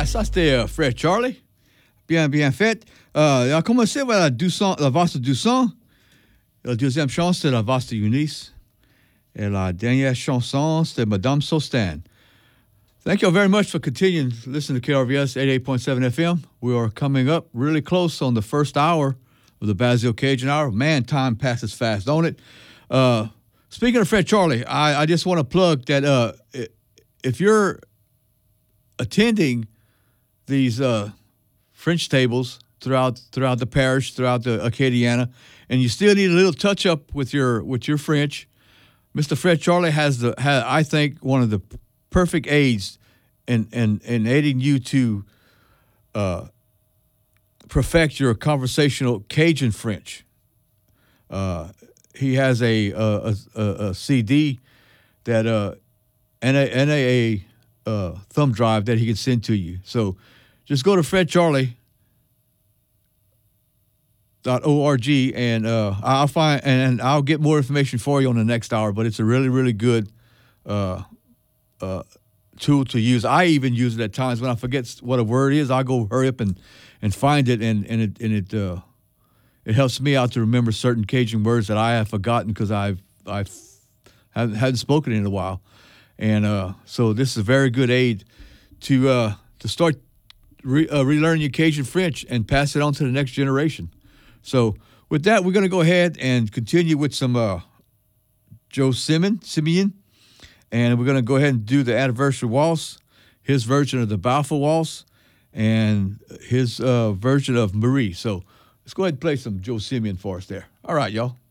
Ah, ça c'était Frère Charlie. Bien, bien fait. Il a commencé avec la valse du sang. La deuxième chanson, c'est la valse de Eunice. Et la dernière chanson, c'était Madame Sostan. Thank you very much for continuing to listen to KRVS 88.7 FM. We are coming up really close on the first hour of the Basil Cajun Hour. Man, time passes fast, don't it? Speaking of Fred Charlie, I just want to plug that if you're attending these French tables throughout the parish, throughout the Acadiana, and you still need a little touch up with your French, Mr. Fred Charlie has I think one of the perfect aids in aiding you to perfect your conversational Cajun French. He has a CD that and a thumb drive that he can send to you. So just go to fredcharlie.org and I'll find and I'll get more information for you on the next hour. But it's a really, really good tool to use. I even use it at times when I forget what a word is. I go hurry up and find it, and it helps me out to remember certain Cajun words that I have forgotten because I hadn't spoken in a while. And so this is a very good aid to start relearning your Cajun French and pass it on to the next generation. So with that, we're going to go ahead and continue with some Joe Simeon, and we're going to go ahead and do the anniversary waltz, his version of the Balfour Waltz, and his version of Marie. So let's go ahead and play some Joe Simeon for us there. All right, y'all.